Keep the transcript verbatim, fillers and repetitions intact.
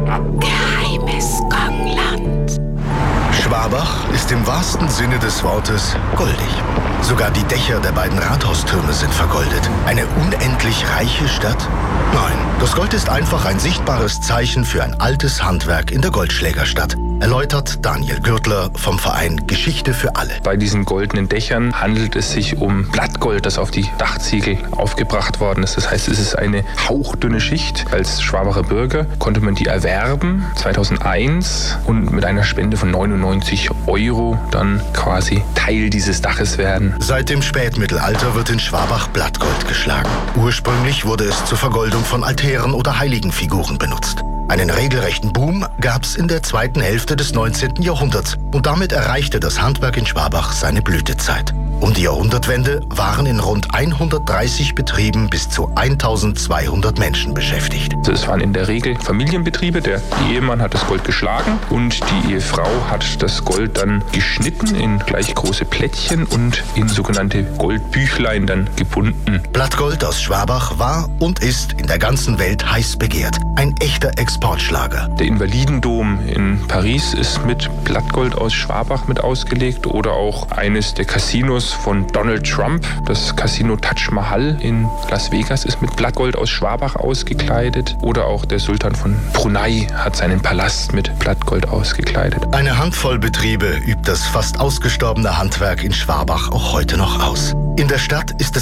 Geheimes Gongland. Schwabach ist im wahrsten Sinne des Wortes goldig. Sogar die Dächer der beiden Rathaustürme sind vergoldet. Eine unendlich reiche Stadt? Nein, das Gold ist einfach ein sichtbares Zeichen für ein altes Handwerk in der Goldschlägerstadt, erläutert Daniel Gürtler vom Verein Geschichte für alle. Bei diesen goldenen Dächern handelt es sich um Blattgold, das auf die Dachziegel aufgebracht worden ist. Das heißt, es ist eine hauchdünne Schicht. Als Schwabacher Bürger konnte man die erwerben zweitausendeins und mit einer Spende von neunundneunzig Euro dann quasi Teil dieses Daches werden. Seit dem Spätmittelalter wird in Schwabach Blattgold geschlagen. Ursprünglich wurde es zur Vergoldung von Altären oder Heiligenfiguren benutzt. Einen regelrechten Boom gab es in der zweiten Hälfte des neunzehnten Jahrhunderts und damit erreichte das Handwerk in Schwabach seine Blütezeit. Um die Jahrhundertwende waren in rund hundertdreißig Betrieben bis zu eintausendzweihundert Menschen beschäftigt. Es waren in der Regel Familienbetriebe. Der Ehemann hat das Gold geschlagen und die Ehefrau hat das Gold dann geschnitten in gleich große Plättchen und in sogenannte Goldbüchlein dann gebunden. Blattgold aus Schwabach war und ist in der ganzen Welt heiß begehrt. Ein echter Exportschlager. Der Invalidendom in Paris ist mit Blattgold aus Schwabach mit ausgelegt oder auch eines der Casinos von Donald Trump. Das Casino Taj Mahal in Las Vegas ist mit Blattgold aus Schwabach ausgekleidet. Oder auch der Sultan von Brunei hat seinen Palast mit Blattgold ausgekleidet. Eine Handvoll Betriebe übt das fast ausgestorbene Handwerk in Schwabach auch heute noch aus. In der Stadt ist es